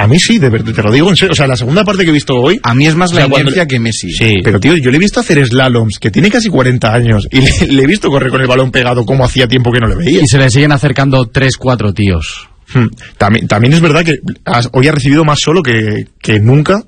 mí sí, te lo digo en serio. O sea, la segunda parte que he visto hoy... A mí es más la inercia que Messi. Sí, pero tío, yo le he visto hacer slaloms, que tiene casi 40 años, y le he visto correr con el balón pegado como hacía tiempo que no le veía. Y se le siguen acercando 3-4 tíos. También es verdad que hoy ha recibido más solo que nunca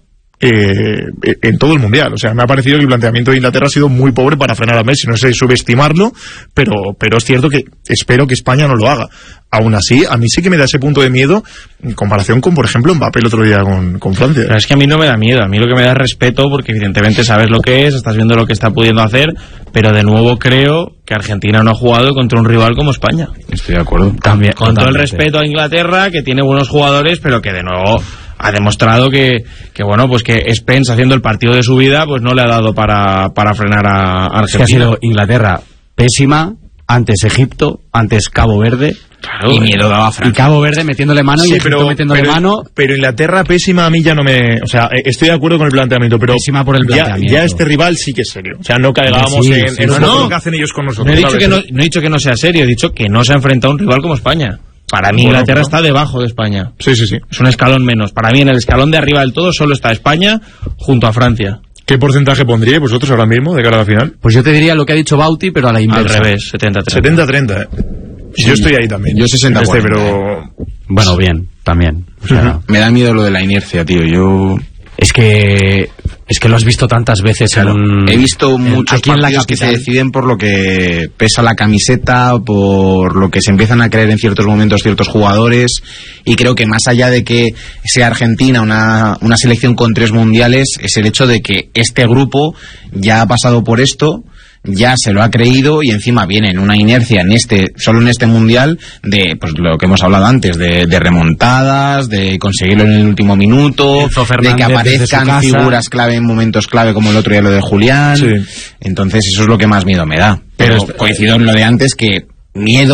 en todo el Mundial. O sea, me ha parecido que el planteamiento de Inglaterra ha sido muy pobre para frenar a Messi. No sé subestimarlo, pero es cierto que espero que España no lo haga. Aún así, a mí sí que me da ese punto de miedo en comparación con, por ejemplo, Mbappé el otro día con Francia. Pero es que a mí no me da miedo, a mí lo que me da es respeto, porque evidentemente sabes lo que es, estás viendo lo que está pudiendo hacer, pero de nuevo creo que Argentina no ha jugado contra un rival como España. Estoy de acuerdo. También, con todo el respeto a Inglaterra, que tiene buenos jugadores, pero que de nuevo ha demostrado que bueno, pues que Spence, haciendo el partido de su vida, pues no le ha dado para frenar a Argentina. Es que ha sido Inglaterra pésima, antes Egipto, antes Cabo Verde. Claro, y miedo daba a Francia. Y Cabo Verde metiéndole mano, y Egipto metiéndole mano. Pero Inglaterra pésima a mí ya no me... O sea, estoy de acuerdo con el planteamiento, pero pésima por el planteamiento. Ya este rival sí que es serio. O sea, no caigamos en lo que hacen ellos con nosotros. No he dicho que no sea serio, he dicho que no se ha enfrentado a un rival como España. Para mí Inglaterra está debajo de España. Sí. Es un escalón menos. Para mí en el escalón de arriba del todo solo está España junto a Francia. ¿Qué porcentaje pondríais vosotros ahora mismo de cara a la final? Pues yo te diría lo que ha dicho Bauti, pero a la inversa. Al revés, 70-30. 70-30, Sí. Yo estoy ahí también. Yo 60-40. Pero... Bueno, bien, también. O sea, me da miedo lo de la inercia, tío. Es que lo has visto tantas veces. Claro, he visto muchos partidos que se deciden por lo que pesa la camiseta, por lo que se empiezan a creer en ciertos momentos ciertos jugadores, y creo que más allá de que sea Argentina una selección con 3 mundiales, es el hecho de que este grupo ya ha pasado por esto, ya se lo ha creído, y encima viene en una inercia solo en este mundial de, pues lo que hemos hablado antes, de remontadas, de conseguirlo en el último minuto, de que aparezcan figuras clave en momentos clave, como el otro día lo de Julián. Sí. Entonces eso es lo que más miedo me da. Pero coincido en lo de antes, que miedo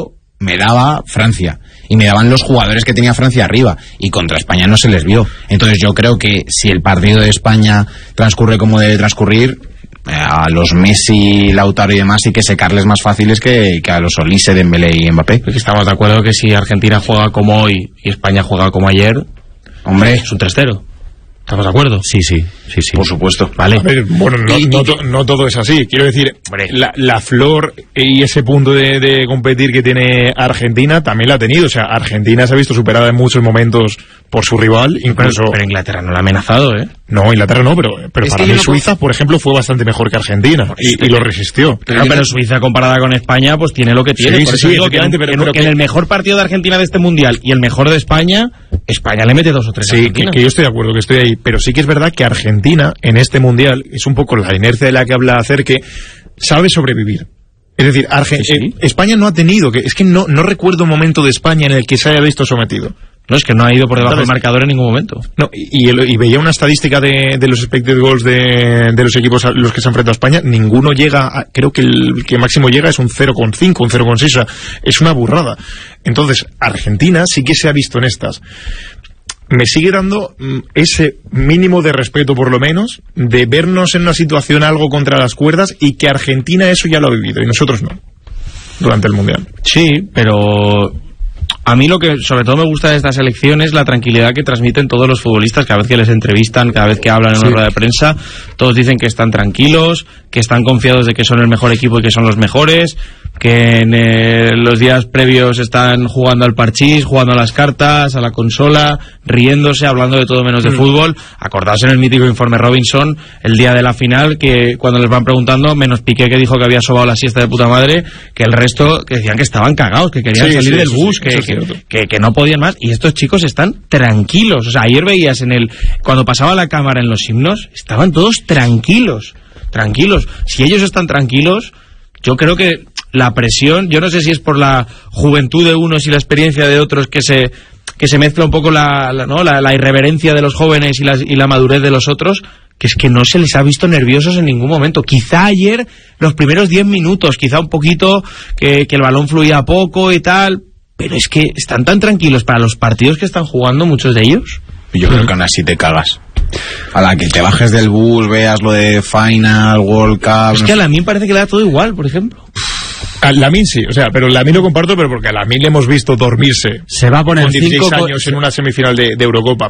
me daba Francia, y me daban los jugadores que tenía Francia arriba, y contra España no se les vio. Entonces yo creo que si el partido de España transcurre como debe transcurrir, a los Messi, Lautaro y demás, y que secarles más fáciles que a los Olise, Dembélé y Mbappé. Porque estamos de acuerdo que si Argentina juega como hoy y España juega como ayer, hombre, es un 3-0. ¿Estamos de acuerdo? Sí. Por supuesto. Vale. A ver, bueno, no todo es así. Quiero decir, la flor y ese punto de competir que tiene Argentina también la ha tenido. O sea, Argentina se ha visto superada en muchos momentos por su rival, incluso... Pero Inglaterra no la ha amenazado, ¿eh? No, Inglaterra no, pero para mí Suiza, por ejemplo, fue bastante mejor que Argentina, y lo resistió. Claro, pero Suiza comparada con España, pues tiene lo que tiene. Sí, digo que en el mejor partido de Argentina de este Mundial y el mejor de España le mete 2 o 3. Sí, que yo estoy de acuerdo, que estoy ahí. Pero sí que es verdad que Argentina, en este Mundial, es un poco la inercia de la que habla Cerque, sabe sobrevivir. Es decir, España no ha tenido... Es que no recuerdo un momento de España en el que se haya visto sometido. No, es que no ha ido por debajo del marcador en ningún momento. No, y veía una estadística de los expected goals de los equipos a los que se ha enfrentado a España. Ninguno llega creo que el que máximo llega es un 0,5, un 0,6. O sea, es una burrada. Entonces, Argentina sí que se ha visto en estas. Me sigue dando ese mínimo de respeto, por lo menos, de vernos en una situación algo contra las cuerdas, y que Argentina eso ya lo ha vivido y nosotros no, durante el Mundial. Sí, pero... A mí lo que sobre todo me gusta de esta selección es la tranquilidad que transmiten todos los futbolistas cada vez que les entrevistan, cada vez que hablan en una rueda de prensa. Todos dicen que están tranquilos, que están confiados de que son el mejor equipo y que son los mejores, que en los días previos están jugando al parchís, jugando a las cartas, a la consola, riéndose, hablando de todo menos de fútbol. Acordaos en el mítico informe Robinson, el día de la final, que cuando les van preguntando, menos Piqué, que dijo que había sobado la siesta de puta madre, que el resto que decían que estaban cagados, que querían salir del bus, que no podían más, y estos chicos están tranquilos. O sea, ayer veías cuando pasaba la cámara en los himnos, estaban todos tranquilos. Si ellos están tranquilos, yo creo que la presión, yo no sé si es por la juventud de unos y la experiencia de otros, que se mezcla un poco la irreverencia de los jóvenes y la madurez de los otros, que es que no se les ha visto nerviosos en ningún momento. Quizá ayer, los primeros 10 minutos, quizá un poquito, que el balón fluía poco y tal, pero es que están tan tranquilos para los partidos que están jugando muchos de ellos. Yo creo que aún así te cagas. A la que te bajes del bus, veas lo de Final, World Cup... Es que a Lamine parece que le da todo igual, por ejemplo. A Lamine sí, o sea, pero Lamine lo comparto, pero porque a Lamine le hemos visto dormirse. Se va a poner con 16 años en una semifinal de Eurocopa.